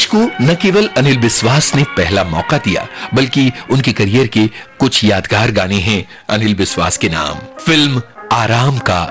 रजनीश को न केवल अनिल विश्वास ने पहला मौका दिया, बल्कि उनके करियर के कुछ यादगार गाने हैं अनिल विश्वास के नाम। फिल्म आराम का